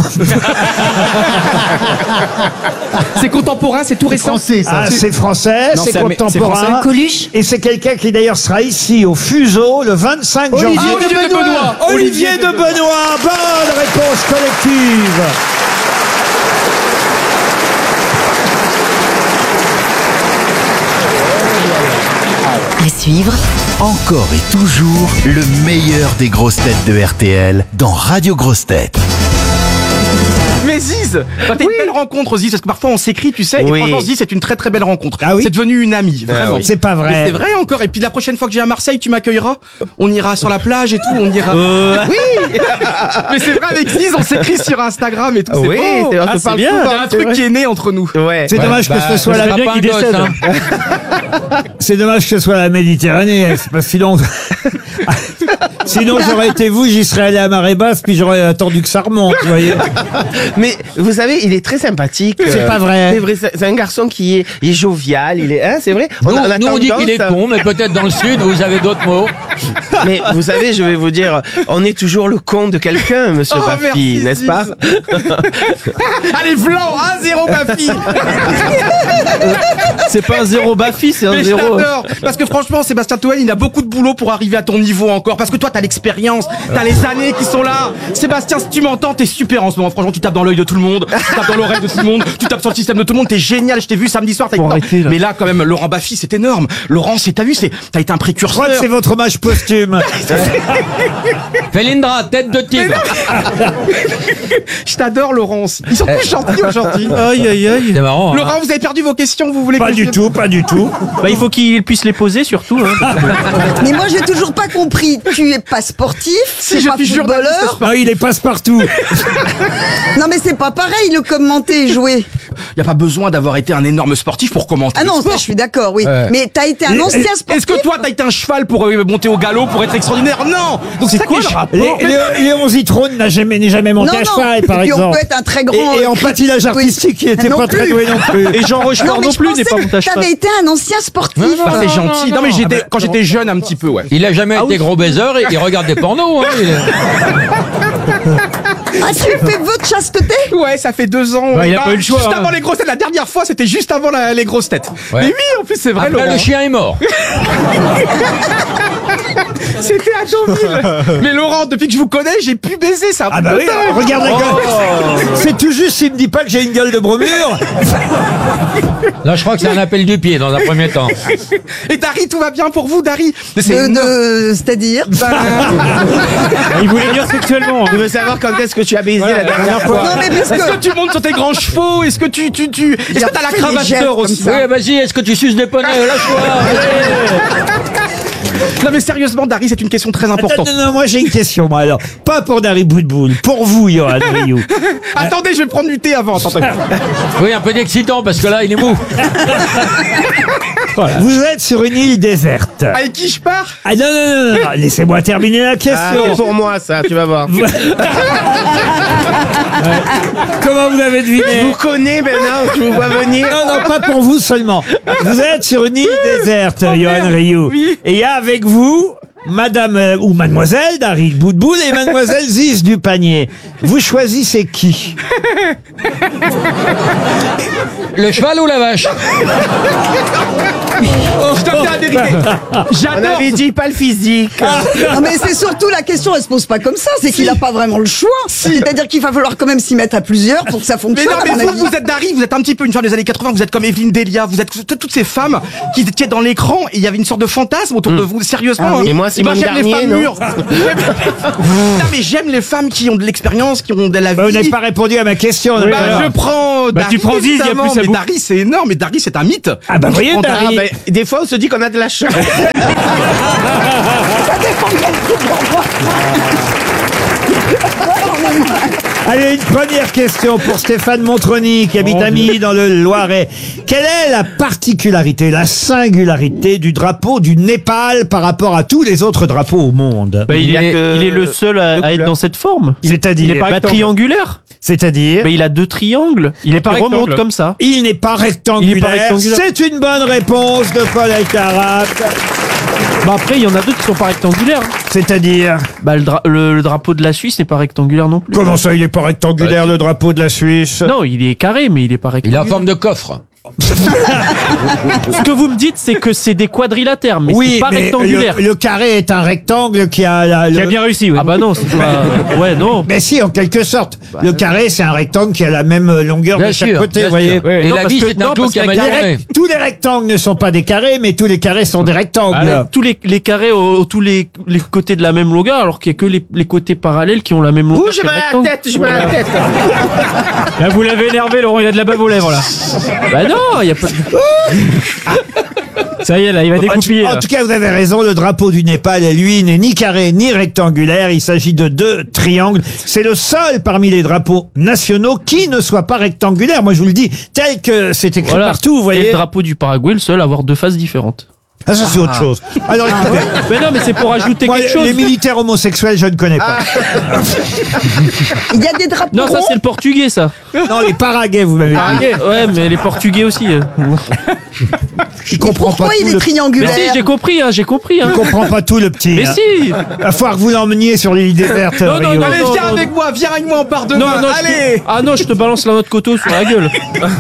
Speaker 18: C'est contemporain, c'est tout récent.
Speaker 2: Français, ça.
Speaker 5: Ah, c'est français,
Speaker 17: Non,
Speaker 5: c'est
Speaker 17: c'est
Speaker 5: contemporain.
Speaker 17: français.
Speaker 14: Coluche.
Speaker 5: Et c'est quelqu'un qui d'ailleurs sera ici au Fuseau le 25 janvier.
Speaker 18: Olivier de Benoît.
Speaker 5: Olivier de Benoît. Bonne réponse collective.
Speaker 8: À suivre,
Speaker 11: Encore et toujours le meilleur des grosses têtes de RTL dans Radio Grosses Têtes.
Speaker 18: Mais Ziz, t'as une belle rencontre, Ziz, parce que parfois on s'écrit, tu sais, et franchement, Ziz, c'est une très très belle rencontre.
Speaker 5: Ah oui?
Speaker 18: C'est devenu une amie, vraiment.
Speaker 5: C'est pas vrai.
Speaker 18: Mais c'est vrai encore. Et puis la prochaine fois que j'ai à Marseille, tu m'accueilleras. On ira sur la plage et tout, on ira. Oui. Mais c'est vrai, avec Ziz, on s'écrit sur Instagram et tout. C'est beau.
Speaker 10: C'est bien.
Speaker 18: Il y a un truc qui est né entre nous.
Speaker 5: C'est dommage que ce soit la
Speaker 16: bien qu'il décède.
Speaker 5: C'est dommage que ce soit la Méditerranée, hein, c'est pas sinon. Sinon, j'aurais été vous, j'y serais allé à marée basse, puis j'aurais attendu que ça remonte, vous voyez.
Speaker 19: Mais vous savez, il est très sympathique.
Speaker 5: C'est pas vrai.
Speaker 19: C'est vrai, c'est un garçon qui est jovial, il est, hein, c'est vrai.
Speaker 16: Nous,
Speaker 19: a
Speaker 16: on dit qu'il est
Speaker 19: tendance-
Speaker 16: con, mais peut-être dans le sud, vous avez d'autres mots.
Speaker 19: Mais vous savez, je vais vous dire, on est toujours le con de quelqu'un, monsieur
Speaker 18: Oh,
Speaker 19: Baffy,
Speaker 18: merci,
Speaker 19: n'est-ce pas?
Speaker 18: Allez, Vlan, 1-0 Baffy.
Speaker 10: C'est pas un 0 Baffy, c'est un
Speaker 18: Mais
Speaker 10: 0.
Speaker 18: j'adore. Parce que franchement, Sébastien Toen, il a beaucoup de boulot pour arriver à ton niveau encore. Parce que toi, t'as l'expérience, t'as les années qui sont là. Sébastien, si tu m'entends, t'es super en ce moment. Franchement, tu tapes dans l'œil de tout le monde, tu tapes dans l'oreille de tout le monde, tu tapes sur le système de tout le monde. T'es génial. Je t'ai vu samedi soir. Mais là, quand même, Laurent Baffy, c'est énorme. Laurent, t'as vu, t'as été un
Speaker 5: Je
Speaker 18: précurseur.
Speaker 5: crois que c'est votre hommage posthume.
Speaker 16: Felindra, tête de tigre.
Speaker 18: Je t'adore, Laurence. Ils sont plus gentils aujourd'hui.
Speaker 10: Aïe, aïe, aïe.
Speaker 16: C'est marrant. Hein.
Speaker 18: Laurent, vous avez perdu vos questions, vous voulez
Speaker 5: Pas
Speaker 18: que
Speaker 5: du tout, pas du tout.
Speaker 10: Bah, il faut qu'il puisse les poser surtout. Hein.
Speaker 20: Mais moi, j'ai toujours pas compris. Tu es pas sportif,
Speaker 18: Si,
Speaker 20: tu
Speaker 18: je
Speaker 20: es pas
Speaker 18: suis
Speaker 20: footballeur.
Speaker 5: Ah, il est passe-partout.
Speaker 20: Non, mais c'est pas pareil, le commenter et jouer.
Speaker 18: Y a pas besoin d'avoir été un énorme sportif pour commenter.
Speaker 20: Ah non,
Speaker 18: le sport.
Speaker 20: ça, je suis d'accord, oui.
Speaker 16: Ouais.
Speaker 20: Mais t'as été un ancien sportif.
Speaker 18: Est-ce que toi, t'as été un cheval pour monter au galop, pour être extraordinaire? Non. Donc c'est quoi le rapport?
Speaker 5: Léon Zitrone n'est jamais monté
Speaker 20: Non,
Speaker 5: à
Speaker 20: non.
Speaker 5: cheval, par
Speaker 20: Et puis on
Speaker 5: exemple.
Speaker 20: peut être un très grand.
Speaker 5: Et en patinage artistique, il était
Speaker 20: Non
Speaker 5: pas très
Speaker 20: plus.
Speaker 5: doué non plus.
Speaker 10: Et Jean Rochefort
Speaker 20: mais
Speaker 10: non
Speaker 20: je
Speaker 10: plus n'est
Speaker 20: pensais
Speaker 10: pas
Speaker 20: que
Speaker 10: monté à cheval.
Speaker 20: t'avais été un ancien sportif.
Speaker 18: Ah, c'est gentil. Non, mais quand j'étais jeune un petit peu, ouais.
Speaker 16: Il a jamais été gros baiser et il regarde des pornos. Hein.
Speaker 20: Ah, tu fais vœu de chasteté?
Speaker 18: Ouais, ça fait 2 ans.
Speaker 10: Ouais, il a pas eu le choix,
Speaker 18: Juste
Speaker 10: hein.
Speaker 18: avant les grosses têtes. La dernière fois, c'était juste avant les grosses têtes.
Speaker 16: Ouais.
Speaker 18: Mais oui, en plus, c'est vrai,
Speaker 16: Après,
Speaker 18: Laurent.
Speaker 16: le chien est mort.
Speaker 18: C'était à Deauville. Mais Laurent, depuis que je vous connais, j'ai pu baiser ça.
Speaker 5: Ah bah oui, regarde la gueule. C'est tout juste s'il me dit pas que j'ai une gueule de bromure.
Speaker 16: Là, je crois que c'est un appel du pied dans un premier temps.
Speaker 18: Et Dari, tout va bien pour vous, Dari?
Speaker 20: C'est-à-dire?
Speaker 10: Il voulait dire sexuellement.
Speaker 19: Je veux savoir quand est-ce que tu as baisé la dernière fois.
Speaker 20: Non, mais parce
Speaker 18: Est-ce que tu montes sur tes grands chevaux? Est-ce que est-ce que t'as la
Speaker 20: fait des
Speaker 18: cravache
Speaker 20: gestes
Speaker 18: d'or
Speaker 20: comme
Speaker 18: aussi?
Speaker 20: ça.
Speaker 16: Oui, vas-y, est-ce que tu suces des poneys? Lâche-toi.
Speaker 18: Non mais sérieusement, Dari, c'est une question très importante.
Speaker 5: Non, moi j'ai une question, moi alors. Pas pour Dari Boudboul, pour vous, Johan Rioux.
Speaker 18: Attendez, je vais prendre du thé avant. Attendez.
Speaker 16: Oui, un peu d'excitant parce que là, il est mou.
Speaker 5: Vous êtes sur une île déserte.
Speaker 18: Avec qui je pars?
Speaker 5: Ah non, laissez-moi terminer la
Speaker 19: Ah,
Speaker 5: question.
Speaker 19: c'est pour moi, ça, tu vas voir.
Speaker 5: Comment vous avez deviné?
Speaker 19: Je vous connais maintenant, je vous vois venir.
Speaker 5: Non, pas pour vous seulement. Vous êtes sur une île déserte, Johan Rioux.
Speaker 18: Oui.
Speaker 5: Et il y a avec vous Madame ou Mademoiselle Dari Boudboul et Mademoiselle Ziz du Panier. Vous choisissez qui?
Speaker 16: Le cheval ou la vache?
Speaker 18: Je dois faire la vérité.
Speaker 19: On avait dit pas le physique.
Speaker 20: Non, mais c'est surtout la question, elle se pose pas comme ça, c'est qu'il a pas vraiment le choix. C'est-à-dire qu'il va falloir quand même s'y mettre à plusieurs pour que ça
Speaker 18: Mais
Speaker 20: fonctionne.
Speaker 18: non,
Speaker 20: à mon
Speaker 18: mais
Speaker 20: avis.
Speaker 18: vous êtes Dari, vous êtes un petit peu une femme des années 80, vous êtes comme Evelyne Delia, vous êtes toutes ces femmes qui étaient dans l'écran et il y avait une sorte de fantasme autour de vous, sérieusement.
Speaker 19: Ah oui.
Speaker 18: hein.
Speaker 19: Et moi, Simone
Speaker 18: j'aime les
Speaker 19: Garnier,
Speaker 18: femmes
Speaker 19: non
Speaker 18: mûres. Non, mais j'aime les femmes qui ont de l'expérience, qui ont de la vie.
Speaker 5: Vous n'avez pas répondu à ma question.
Speaker 18: Bah,
Speaker 5: alors.
Speaker 18: je prends Dari,
Speaker 17: tu prends Ziz, il y a
Speaker 18: évidemment,
Speaker 17: plus à
Speaker 18: mais
Speaker 17: bouffer.
Speaker 18: Dari, c'est énorme, mais Dari, c'est un mythe.
Speaker 5: Ah bah voyez
Speaker 18: Je prends
Speaker 5: Dari.
Speaker 19: Des fois, on se dit qu'on a de la chance.
Speaker 5: Allez, une première question pour Stéphane Montroni qui habite à Milly dans le Loiret. Quelle est la particularité, la singularité du drapeau du Népal par rapport à tous les autres drapeaux au monde?
Speaker 10: Bah, il est le seul à être dans cette forme.
Speaker 5: C'est-à-dire?
Speaker 10: Il est pas triangulaire.
Speaker 5: C'est-à-dire?
Speaker 10: Mais il a 2 triangles. Il est pas remonte
Speaker 17: rectangle.
Speaker 10: comme ça.
Speaker 5: Il n'est pas rectangulaire.
Speaker 10: Il n'est pas rectangulaire.
Speaker 5: C'est une bonne réponse de Paul Elkarat.
Speaker 10: Bah après, il y en a d'autres qui sont pas rectangulaires.
Speaker 5: C'est-à-dire?
Speaker 10: Bah le drapeau de la Suisse n'est pas rectangulaire non plus.
Speaker 5: Comment ça, il n'est pas rectangulaire, le drapeau de la Suisse?
Speaker 10: Non, il est carré, mais il est pas
Speaker 16: Il
Speaker 10: rectangulaire.
Speaker 16: est en forme de coffre.
Speaker 10: Ce que vous me dites, c'est que c'est des quadrilatères, mais
Speaker 5: Oui,
Speaker 10: c'est pas
Speaker 5: mais
Speaker 10: rectangulaire.
Speaker 5: le carré est un rectangle qui a
Speaker 17: Qui a bien réussi, oui.
Speaker 10: Ah bah non, c'est pas... Ouais, non.
Speaker 5: Mais si, en quelque sorte. Le carré, c'est un rectangle qui a la même longueur
Speaker 16: Bien
Speaker 5: de chaque
Speaker 16: sûr,
Speaker 5: côté,
Speaker 16: bien
Speaker 5: vous voyez.
Speaker 16: sûr. Et
Speaker 10: Non,
Speaker 16: la
Speaker 10: parce
Speaker 16: vie,
Speaker 10: que-
Speaker 16: c'est un
Speaker 10: non,
Speaker 16: clou
Speaker 10: parce
Speaker 16: qui a
Speaker 10: qu'avec
Speaker 16: mal
Speaker 10: les
Speaker 16: tourné.
Speaker 5: Tous les rectangles ne sont pas des carrés, mais tous les carrés sont des rectangles.
Speaker 10: Ah, tous les carrés ont tous les côtés de la même longueur, alors qu'il y a que les côtés parallèles qui ont la même longueur.
Speaker 19: Ouh, j'ai
Speaker 10: que le
Speaker 19: mal à la
Speaker 10: rectangle.
Speaker 19: tête, j'ai mal à la tête.
Speaker 17: Là, vous l'avez énervé, Laurent, il a de la bave aux lèvres, là.
Speaker 10: Bah non, il y a pas...
Speaker 17: Ça y est, là, il va découpiller.
Speaker 5: En tout cas, vous avez raison, le drapeau du Népal, lui, n'est ni carré ni rectangulaire. Il s'agit de 2 triangles. C'est le seul parmi les drapeaux nationaux qui ne soit pas rectangulaire. Moi, je vous le dis, tel que c'est écrit
Speaker 10: Voilà.
Speaker 5: partout, vous
Speaker 10: Et
Speaker 5: voyez.
Speaker 10: le drapeau du Paraguay, le seul à avoir 2 faces différentes.
Speaker 5: Ah, ça, c'est autre chose. Alors, écoutez.
Speaker 10: Mais non, mais c'est pour ajouter
Speaker 5: Moi,
Speaker 10: quelque chose.
Speaker 5: les militaires homosexuels, je ne connais pas.
Speaker 20: Il y a des drapeaux
Speaker 10: Non, ça
Speaker 20: ronds.
Speaker 10: c'est le portugais, ça.
Speaker 5: Non, les Paraguais, vous m'avez dit.
Speaker 10: Ouais, mais les portugais aussi.
Speaker 5: Je comprends pas
Speaker 20: Pourquoi
Speaker 5: tout
Speaker 20: il est
Speaker 5: le...
Speaker 10: Mais
Speaker 20: triangulaire?
Speaker 10: si, j'ai compris.
Speaker 5: Je comprends pas tout, le petit.
Speaker 10: Mais
Speaker 5: hein.
Speaker 10: si.
Speaker 5: Va falloir que vous l'emmeniez sur l'île déserte.
Speaker 10: Non, non,
Speaker 5: Rio.
Speaker 10: non,
Speaker 18: Allez,
Speaker 10: non,
Speaker 18: viens
Speaker 10: non,
Speaker 18: avec moi, on part de
Speaker 10: Non,
Speaker 18: main.
Speaker 10: non,
Speaker 18: Allez.
Speaker 10: Ah non, je te balance la noix de coteau sur la gueule.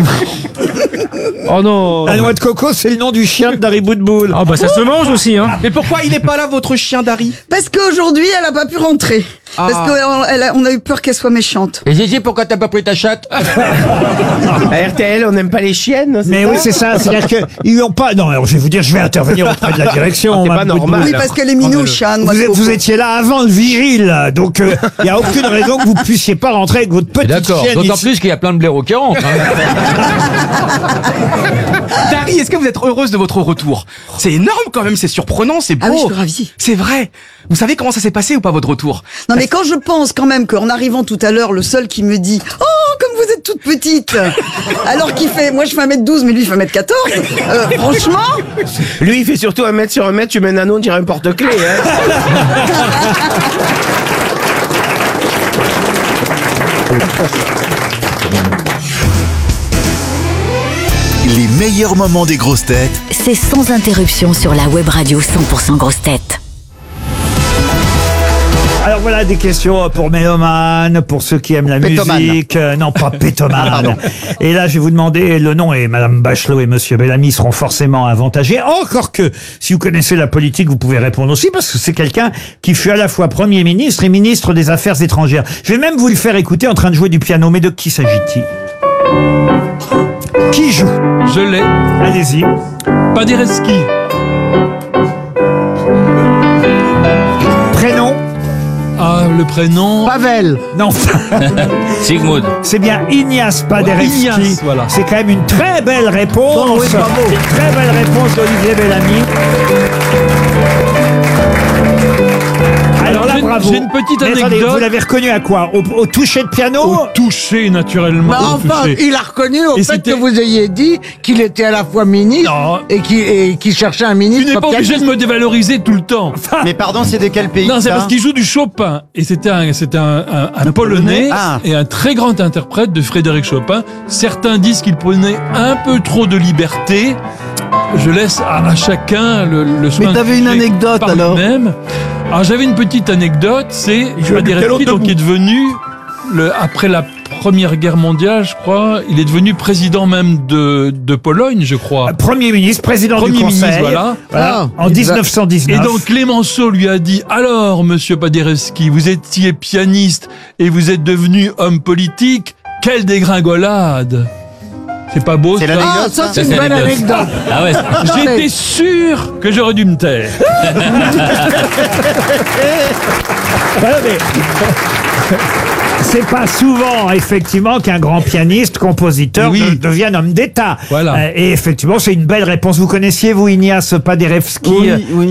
Speaker 10: Oh non.
Speaker 5: La noix de coco, c'est le nom du chien de Dari Boudboul.
Speaker 17: Ah, bah, ça se mange aussi, hein.
Speaker 18: Mais pourquoi il est pas là, votre chien Dari?
Speaker 20: Parce qu'aujourd'hui, elle a pas pu rentrer. Parce qu'on a eu peur qu'elle soit méchante.
Speaker 16: Et Zizi, pourquoi t'as pas pris ta chatte?
Speaker 19: À RTL, on n'aime pas les chiennes.
Speaker 5: Mais oui, c'est ça. C'est-à-dire qu'ils n'ont pas. Non, alors je vais vous dire, je vais intervenir auprès de la direction.
Speaker 19: C'est pas
Speaker 5: Madame
Speaker 19: normal.
Speaker 5: Boudboul.
Speaker 20: Oui, parce qu'elle est minouche, hein, noix de
Speaker 5: Vous
Speaker 20: coco.
Speaker 5: étiez là avant le vigile, là. Donc il n'y a aucune raison que vous puissiez pas rentrer avec votre petite
Speaker 16: D'accord,
Speaker 5: chienne.
Speaker 16: d'autant
Speaker 5: ici.
Speaker 16: plus qu'il y a plein de blaireaux qui rentrent.
Speaker 18: Dari, est-ce que vous êtes heureuse de votre retour? C'est énorme quand même, c'est surprenant, c'est beau.
Speaker 20: Ah oui, je suis ravie.
Speaker 18: C'est vrai. Vous savez comment ça s'est passé ou pas votre retour?
Speaker 20: Non, mais quand je pense quand même qu'en arrivant tout à l'heure, le seul qui me dit « Oh, comme vous êtes toute petite !» Alors qu'il fait... Moi, je fais 1m12, mais lui, il fait 1m14. Franchement...
Speaker 19: Lui, il fait surtout 1 mètre sur 1 mètre. Tu mets un anneau, on dirait un porte-clés. Hein.
Speaker 11: Les meilleurs moments des grosses têtes
Speaker 8: C'est sans interruption sur la web radio 100% grosses têtes.
Speaker 5: Alors voilà des questions pour mélomanes, pour ceux qui aiment la
Speaker 7: Pétomane.
Speaker 5: musique. Non, pas pétomane. Et là, je vais vous demander le nom, et Madame Bachelot et Monsieur Bellamy seront forcément avantagés. Encore que, si vous connaissez la politique, vous pouvez répondre aussi, parce que c'est quelqu'un qui fut à la fois Premier ministre et ministre des Affaires étrangères. Je vais même vous le faire écouter en train de jouer du piano. Mais de qui s'agit-il? Qui joue?
Speaker 17: Je l'ai.
Speaker 5: Allez-y.
Speaker 17: Paderewski.
Speaker 5: Prénom?
Speaker 17: Ah, le prénom.
Speaker 7: Pavel.
Speaker 5: Non.
Speaker 16: Sigmund.
Speaker 5: C'est bien Ignace Paderewski.
Speaker 17: Ignace, voilà.
Speaker 5: C'est quand même une très belle réponse.
Speaker 7: Oh oui, bravo.
Speaker 5: C'est une très belle réponse d'Olivier Bellamy. Alors là,
Speaker 17: J'ai une-
Speaker 5: bravo.
Speaker 17: j'ai une petite
Speaker 5: Mais attendez,
Speaker 17: anecdote.
Speaker 5: vous l'avez reconnu à quoi? Au toucher de piano?
Speaker 17: Au toucher, naturellement.
Speaker 7: Mais
Speaker 17: au
Speaker 7: enfin,
Speaker 17: toucher.
Speaker 7: il a reconnu au
Speaker 17: Et
Speaker 7: fait
Speaker 17: c'était-
Speaker 7: que vous ayez dit qu'il était à la fois ministre
Speaker 17: Non.
Speaker 7: et qu'il cherchait un
Speaker 17: Tu
Speaker 7: ministre.
Speaker 17: n'es pas obligé de me dévaloriser tout le temps.
Speaker 7: Mais pardon, c'est de quel pays?
Speaker 17: Non, c'est parce qu'il joue du Chopin. Et c'était un Polonais
Speaker 7: Ah.
Speaker 17: et un très grand interprète de Frédéric Chopin. Certains disent qu'il prenait un peu trop de liberté.
Speaker 21: je laisse à chacun le soin.
Speaker 6: Mais
Speaker 21: de
Speaker 6: t'avais une
Speaker 21: juger
Speaker 6: anecdote,
Speaker 21: par
Speaker 6: alors
Speaker 21: lui-même. Alors j'avais une petite anecdote, c'est Paderewski, donc qui est devenu, après la Première Guerre mondiale, je crois, il est devenu président même de Pologne, je crois.
Speaker 5: Premier ministre, président du Conseil.
Speaker 21: Voilà.
Speaker 5: En 1919.
Speaker 21: Et donc Clémenceau lui a dit, alors monsieur Paderewski, vous étiez pianiste et vous êtes devenu homme politique, quelle dégringolade! C'est pas beau,
Speaker 6: C'est
Speaker 21: ça?
Speaker 6: l'anecdote, ça, c'est une bonne anecdote.
Speaker 21: Ah ouais. J'étais sûr que j'aurais dû me taire.
Speaker 5: Voilà, mais c'est pas souvent, effectivement, qu'un grand pianiste, compositeur devienne homme d'État.
Speaker 21: Voilà.
Speaker 5: Et effectivement, c'est une belle réponse. Vous connaissiez, vous, Ignace Paderewski?
Speaker 10: Oui, oui.